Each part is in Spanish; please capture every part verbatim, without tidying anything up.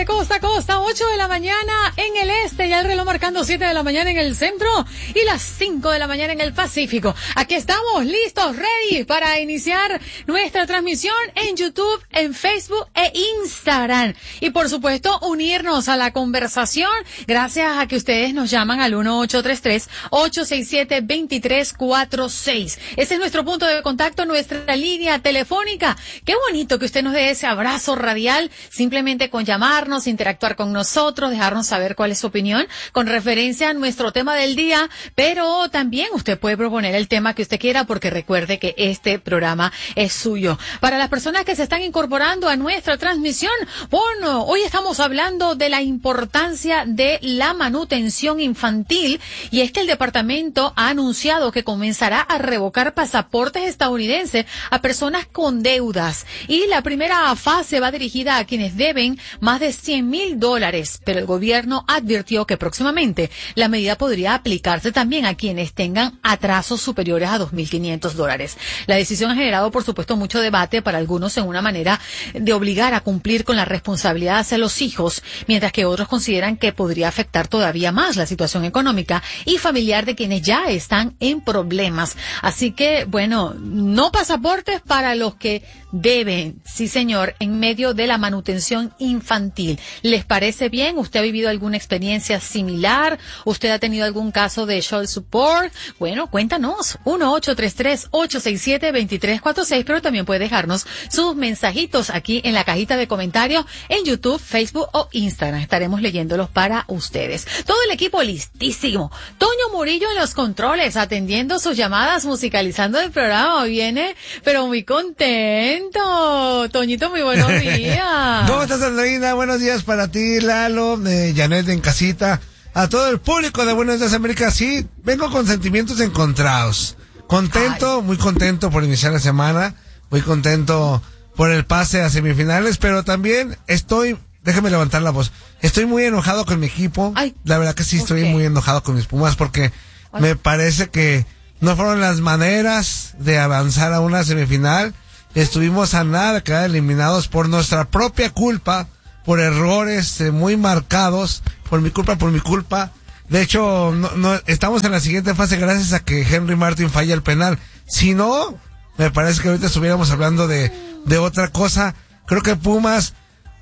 de costa a costa, ocho de la mañana en el este, ya el reloj marcando siete de la mañana en el centro y las cinco de la mañana en el Pacífico. Aquí estamos listos, ready para iniciar nuestra transmisión en YouTube, en Facebook e Instagram. Y por supuesto, unirnos a la conversación gracias a que ustedes nos llaman al uno ocho tres tres, ocho seis siete, dos tres cuatro seis. Ese es nuestro punto de contacto, nuestra línea telefónica. Qué bonito que usted nos dé ese abrazo radial, simplemente con llamarnos, interactuar con nosotros, dejarnos saber cuál es su opinión con referencia a nuestro tema del día, pero también usted puede proponer el tema que usted quiera, porque recuerde que este programa es suyo. Para las personas que se están incorporando a nuestra transmisión, bueno, hoy estamos hablando de la importancia de la manutención infantil, y es que el departamento ha anunciado que comenzará a revocar pasaportes estadounidenses a personas con deudas, y la primera fase va dirigida a quienes deben más de cien mil dólares, pero el gobierno advirtió que próximamente la medida podría aplicarse también a quienes tengan atrasos superiores a dos mil quinientos dólares. La decisión ha generado, por supuesto, mucho debate, para algunos en una manera de obligar a cumplir con la responsabilidad hacia los hijos, mientras que otros consideran que podría afectar todavía más la situación económica y familiar de quienes ya están en problemas. Así que, bueno, no pasaportes para los que deben, sí señor, en medio de la manutención infantil. ¿Les parece bien? ¿Usted ha vivido alguna experiencia similar? ¿Usted ha tenido algún caso de child support? Bueno, cuéntanos. uno ocho tres tres, ocho seis siete, dos tres cuatro seis, pero también puede dejarnos sus mensajitos aquí en la cajita de comentarios en YouTube, Facebook o Instagram. Estaremos leyéndolos para ustedes. Todo el equipo listísimo. Toño Murillo en los controles, atendiendo sus llamadas, musicalizando el programa. Viene, pero muy contento. Toñito, muy buenos días. ¿Cómo estás, Andreina? Buenos días para ti, Lalo, eh, Janet en casita, a todo el público de Buenos Días América. Sí, vengo con sentimientos encontrados. Contento, Ay. muy contento por iniciar la semana, muy contento por el pase a semifinales, pero también estoy, déjame levantar la voz, estoy muy enojado con mi equipo. Ay. La verdad que sí, estoy okay. muy enojado con mis Pumas, porque Ay. me parece que no fueron las maneras de avanzar a una semifinal. Estuvimos a nada de quedar eliminados por nuestra propia culpa, por errores eh, muy marcados, por mi culpa, por mi culpa. De hecho, no, no, estamos en la siguiente fase gracias a que Henry Martin falla el penal. Si no, me parece que ahorita estuviéramos hablando de, de otra cosa. Creo que Pumas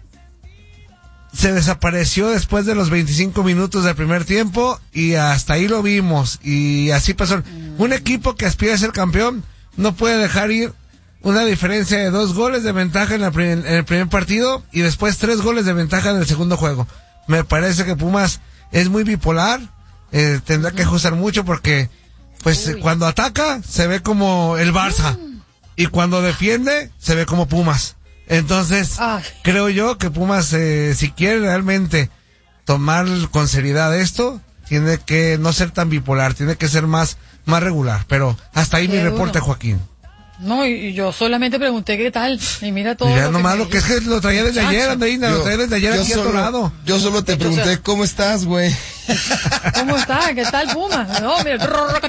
se desapareció después de los veinticinco minutos del primer tiempo y hasta ahí lo vimos. Y así pasó. Un equipo que aspira a ser campeón no puede dejar ir una diferencia de dos goles de ventaja en, la prim- en el primer partido y después tres goles de ventaja en el segundo juego. Me parece que Pumas es muy bipolar, eh, tendrá que ajustar mucho porque pues Uy. cuando ataca se ve como el Barça mm. y cuando defiende se ve como Pumas. Entonces Ay. creo yo que Pumas eh, si quiere realmente tomar con seriedad esto, tiene que no ser tan bipolar, tiene que ser más, más regular. Pero hasta ahí Qué mi reporte, duro. Joaquín. No, y yo solamente pregunté qué tal, y mira todo mira lo nomás que lo que es que lo traía desde ayer, Andreina, lo traía desde ayer aquí solo, a tu lado. Yo solo te pregunté, Entonces, ¿cómo estás, güey? ¿Cómo estás? ¿Qué tal, Puma? No, mira.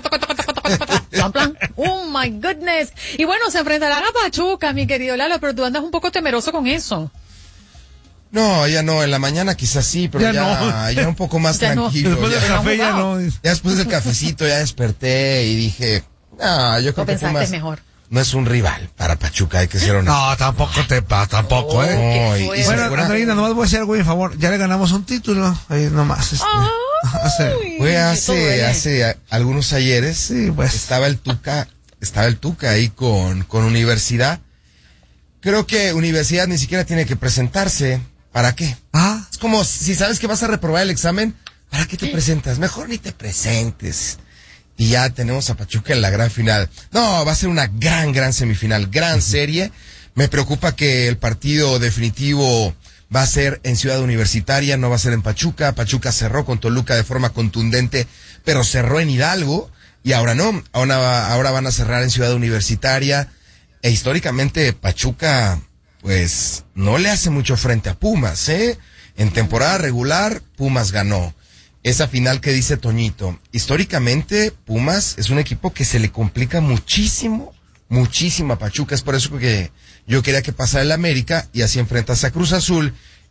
Oh, my goodness. Y bueno, se enfrentarán a Pachuca, mi querido Lalo, pero tú andas un poco temeroso con eso. No, ya no, en la mañana quizás sí, pero ya, ya, no. ya un poco más ya tranquilo. No. Después del café ya no. Ya después del cafecito ya desperté y dije, no, yo creo ¿O que pensaste Pumas mejor? No es un rival para Pachuca, hay que ser honesto. No, tampoco te pa, tampoco, oh, eh. No, y, y bueno, segura... Andreina, nomás voy a hacer algo en favor. Ya le ganamos un título, ahí nomás. Este, hace, Fue hace, hace algunos ayeres. Sí, pues. Estaba el Tuca, estaba el Tuca ahí con, con Universidad. Creo que Universidad ni siquiera tiene que presentarse. ¿Para qué? Ah. Es como si sabes que vas a reprobar el examen, ¿para qué te presentas? Mejor ni te presentes. Y ya tenemos a Pachuca en la gran final. No, va a ser una gran, gran semifinal, gran uh-huh. serie. Me preocupa que el partido definitivo va a ser en Ciudad Universitaria, no va a ser en Pachuca. Pachuca cerró con Toluca de forma contundente, pero cerró en Hidalgo. Y ahora no, ahora, ahora van a cerrar en Ciudad Universitaria. E históricamente Pachuca, pues, no le hace mucho frente a Pumas, ¿eh? En temporada regular, Pumas ganó. Esa final que dice Toñito, históricamente Pumas es un equipo que se le complica muchísimo, muchísimo a Pachuca. Es por eso que yo quería que pasara el América y así enfrentas a Cruz Azul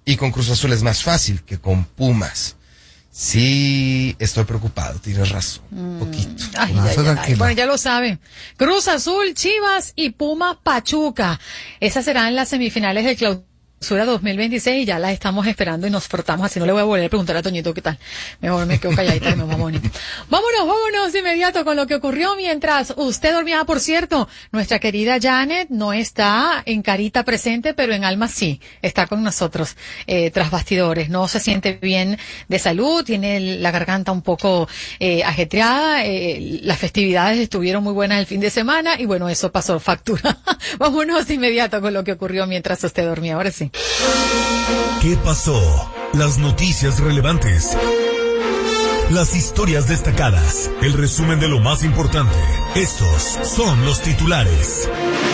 y con Cruz Azul es más fácil que con Pumas. Sí, estoy preocupado, tienes razón, un Mm, poquito. ay, No, ay, está ay, tranquilo. bueno, ya lo saben. Cruz Azul, Chivas y Puma Pachuca. Esas serán las semifinales del Clausura dos mil veintiséis y ya las estamos esperando y nos frotamos así. No le voy a volver a preguntar a Toñito qué tal. Mejor me quedo calladita y me vamos. Vámonos, vámonos de inmediato con lo que ocurrió mientras usted dormía. Por cierto, nuestra querida Janet no está en carita presente, pero en alma sí. Está con nosotros eh, tras bastidores. No se siente bien de salud, tiene la garganta un poco eh, ajetreada. Eh, las festividades estuvieron muy buenas el fin de semana y bueno, eso pasó factura. Vámonos de inmediato con lo que ocurrió mientras usted dormía. Ahora sí. ¿Qué pasó? Las noticias relevantes. Las historias destacadas. El resumen de lo más importante. Estos son los titulares.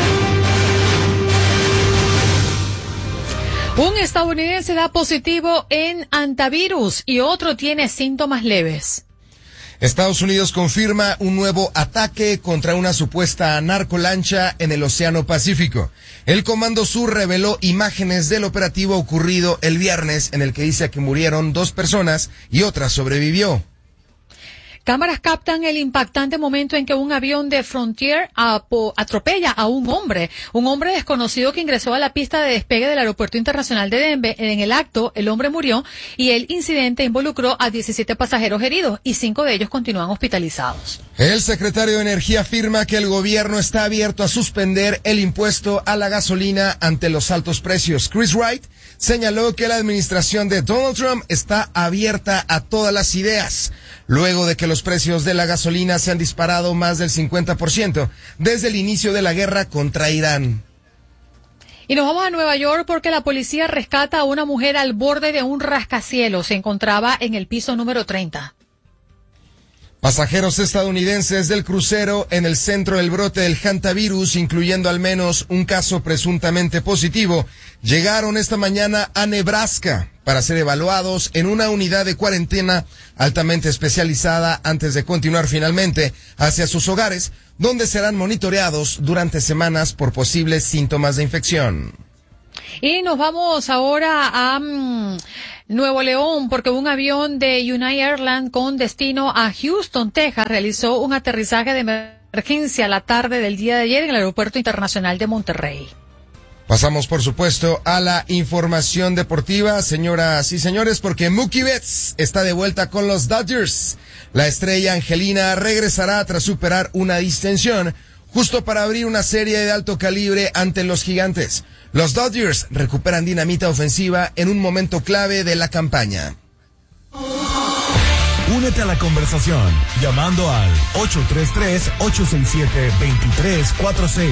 Un estadounidense da positivo en antivirus y otro tiene síntomas leves. Estados Unidos confirma un nuevo ataque contra una supuesta narcolancha en el Océano Pacífico. El Comando Sur reveló imágenes del operativo ocurrido el viernes en el que dice que murieron dos personas y otra sobrevivió. Cámaras captan el impactante momento en que un avión de Frontier apo- atropella a un hombre, un hombre desconocido que ingresó a la pista de despegue del Aeropuerto Internacional de Denver. En el acto, el hombre murió y el incidente involucró a diecisiete pasajeros heridos y cinco de ellos continúan hospitalizados. El secretario de Energía afirma que el gobierno está abierto a suspender el impuesto a la gasolina ante los altos precios. Chris Wright señaló que la administración de Donald Trump está abierta a todas las ideas, luego de que los precios de la gasolina se han disparado más del cincuenta por ciento desde el inicio de la guerra contra Irán. Y nos vamos a Nueva York porque la policía rescata a una mujer al borde de un rascacielos. Se encontraba en el piso número treinta. Pasajeros estadounidenses del crucero en el centro del brote del hantavirus, incluyendo al menos un caso presuntamente positivo, llegaron esta mañana a Nebraska para ser evaluados en una unidad de cuarentena altamente especializada antes de continuar finalmente hacia sus hogares, donde serán monitoreados durante semanas por posibles síntomas de infección. Y nos vamos ahora a um, Nuevo León porque un avión de United Airlines con destino a Houston, Texas, realizó un aterrizaje de emergencia la tarde del día de ayer en el Aeropuerto Internacional de Monterrey. Pasamos, por supuesto, a la información deportiva, señoras y señores, porque Mookie Betts está de vuelta con los Dodgers. La estrella angelina regresará tras superar una distensión, justo para abrir una serie de alto calibre ante los gigantes. Los Dodgers recuperan dinamita ofensiva en un momento clave de la campaña. Únete a la conversación llamando al ocho tres tres, ocho seis siete, dos tres cuatro seis.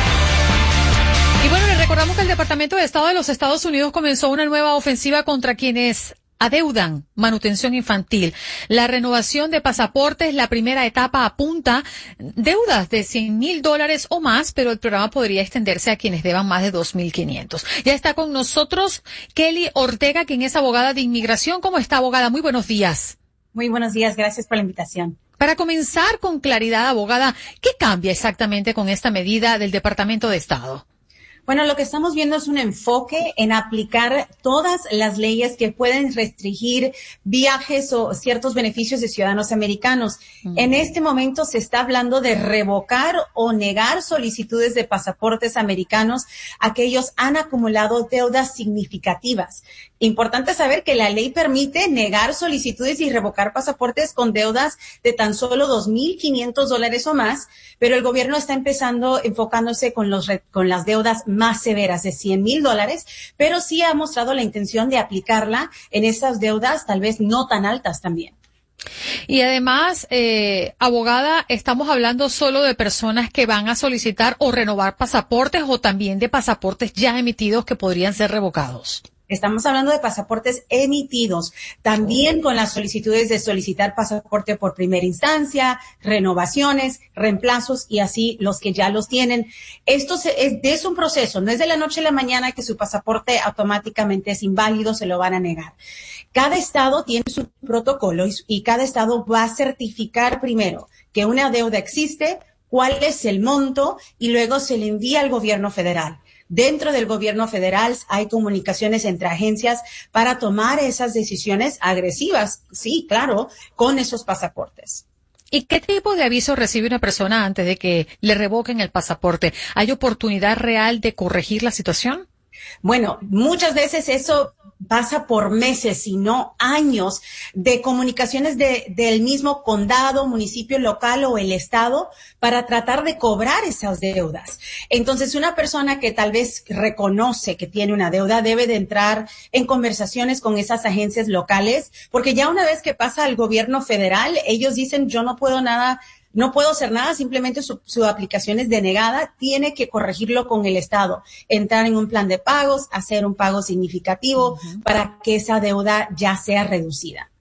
Y bueno, les recordamos que el Departamento de Estado de los Estados Unidos comenzó una nueva ofensiva contra quienes adeudan manutención infantil. La renovación de pasaportes, la primera etapa apunta deudas de cien mil dólares o más, pero el programa podría extenderse a quienes deban más de dos mil quinientos. Ya está con nosotros Kelly Ortega, quien es abogada de inmigración. ¿Cómo está, abogada? Muy buenos días. Muy buenos días, gracias por la invitación. Para comenzar con claridad, abogada, ¿qué cambia exactamente con esta medida del Departamento de Estado? Bueno, lo que estamos viendo es un enfoque en aplicar todas las leyes que pueden restringir viajes o ciertos beneficios de ciudadanos americanos. Mm. En este momento se está hablando de revocar o negar solicitudes de pasaportes americanos a que ellos han acumulado deudas significativas. Importante saber que la ley permite negar solicitudes y revocar pasaportes con deudas de tan solo dos mil quinientos dólares o más, pero el gobierno está empezando enfocándose con los con las deudas más severas de cien mil dólares, pero sí ha mostrado la intención de aplicarla en esas deudas tal vez no tan altas también. Y además, eh, abogada, ¿estamos hablando solo de personas que van a solicitar o renovar pasaportes o también de pasaportes ya emitidos que podrían ser revocados? Estamos hablando de pasaportes emitidos, también con las solicitudes de solicitar pasaporte por primera instancia, renovaciones, reemplazos y así los que ya los tienen. Esto es, es un proceso, no es de la noche a la mañana que su pasaporte automáticamente es inválido, se lo van a negar. Cada estado tiene su protocolo y, y cada estado va a certificar primero que una deuda existe, cuál es el monto y luego se le envía al gobierno federal. Dentro del gobierno federal hay comunicaciones entre agencias para tomar esas decisiones agresivas, sí, claro, con esos pasaportes. ¿Y qué tipo de aviso recibe una persona antes de que le revoquen el pasaporte? ¿Hay oportunidad real de corregir la situación? Bueno, muchas veces eso pasa por meses, si no años, de comunicaciones de, del mismo condado, municipio local o el estado para tratar de cobrar esas deudas. Entonces, una persona que tal vez reconoce que tiene una deuda debe de entrar en conversaciones con esas agencias locales, porque ya una vez que pasa al gobierno federal, ellos dicen, yo no puedo nada. No puedo hacer nada, simplemente su, su aplicación es denegada, tiene que corregirlo con el Estado, entrar en un plan de pagos, hacer un pago significativo uh-huh. para que esa deuda ya sea reducida.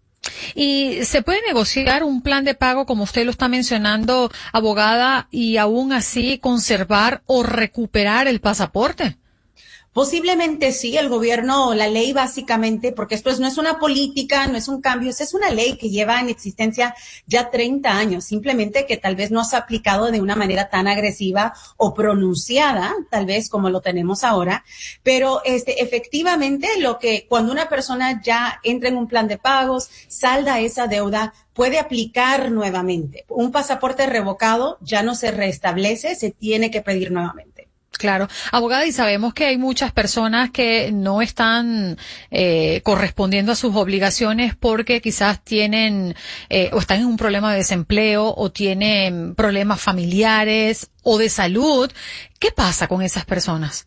¿Y se puede negociar un plan de pago, como usted lo está mencionando, abogada, y aún así conservar o recuperar el pasaporte? Posiblemente sí, el gobierno, la ley básicamente, porque esto es, no es una política, no es un cambio, es una ley que lleva en existencia ya treinta años, simplemente que tal vez no se ha aplicado de una manera tan agresiva o pronunciada, tal vez como lo tenemos ahora, pero este, efectivamente lo que, cuando una persona ya entra en un plan de pagos, salda esa deuda, puede aplicar nuevamente. Un pasaporte revocado ya no se restablece, se tiene que pedir nuevamente. Claro, abogada, y sabemos que hay muchas personas que no están eh, correspondiendo a sus obligaciones porque quizás tienen eh, o están en un problema de desempleo o tienen problemas familiares o de salud. ¿Qué pasa con esas personas?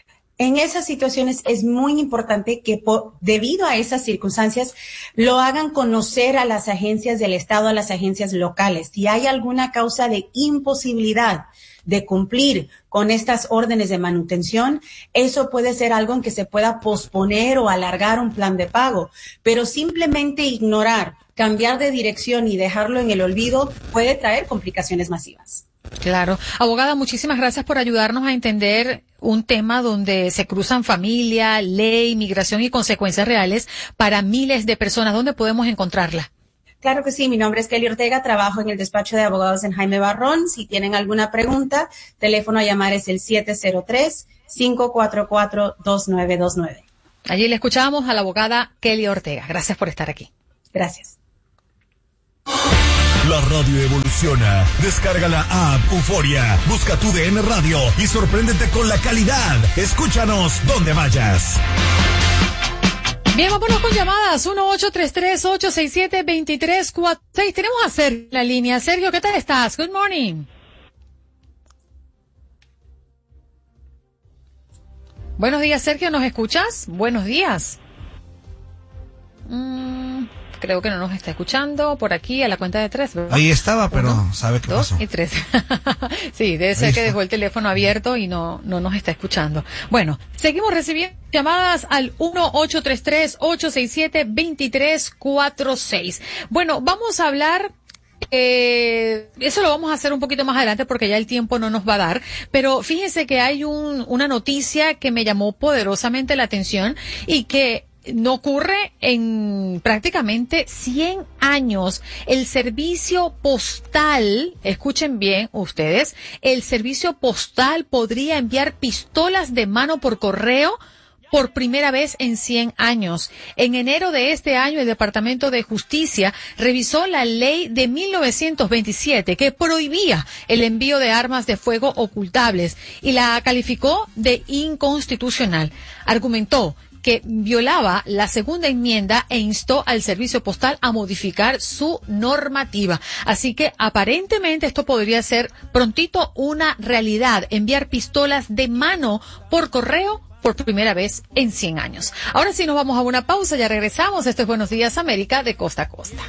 En esas situaciones es muy importante que por, debido a esas circunstancias lo hagan conocer a las agencias del Estado, a las agencias locales. Si hay alguna causa de imposibilidad de cumplir con estas órdenes de manutención, eso puede ser algo en que se pueda posponer o alargar un plan de pago, pero simplemente ignorar, cambiar de dirección y dejarlo en el olvido puede traer complicaciones masivas. Claro. Abogada, muchísimas gracias por ayudarnos a entender un tema donde se cruzan familia, ley, migración y consecuencias reales para miles de personas. ¿Dónde podemos encontrarla? Claro que sí, mi nombre es Kelly Ortega, trabajo en el despacho de abogados en Jaime Barrón. Si tienen alguna pregunta, teléfono a llamar es el siete cero tres, cinco cuatro cuatro, dos nueve dos nueve. Allí le escuchamos a la abogada Kelly Ortega. Gracias por estar aquí. Gracias. La radio evoluciona. Descarga la app Euforia, busca tu D N Radio y sorpréndete con la calidad. Escúchanos donde vayas. Bien, vámonos con llamadas. uno ocho tres tres, ocho seis siete, dos tres cuatro seis. Tenemos a Sergio en la línea. Sergio, ¿qué tal estás? Good morning. Buenos días, Sergio. ¿Nos escuchas? Buenos días. Mm, creo que no nos está escuchando por aquí a la cuenta de tres, ¿verdad? Ahí estaba, pero Uno, sabe qué dos pasó. Y tres. Sí, debe ser que dejó el teléfono abierto y no, no nos está escuchando. Bueno, seguimos recibiendo llamadas al uno ocho tres tres, ocho seis siete, dos tres cuatro seis. Bueno, vamos a hablar... Eh, eso lo vamos a hacer un poquito más adelante porque ya el tiempo no nos va a dar, pero fíjense que hay un, una noticia que me llamó poderosamente la atención y que no ocurre en prácticamente cien años. El servicio postal, escuchen bien ustedes, el servicio postal podría enviar pistolas de mano por correo por primera vez en cien años. En enero de este año, el Departamento de Justicia revisó la ley de mil novecientos veintisiete que prohibía el envío de armas de fuego ocultables y la calificó de inconstitucional. Argumentó que violaba la segunda enmienda e instó al servicio postal a modificar su normativa. Así que aparentemente esto podría ser prontito una realidad, enviar pistolas de mano por correo por primera vez en cien años. Ahora sí nos vamos a una pausa, ya regresamos. Esto es Buenos Días América de costa a costa.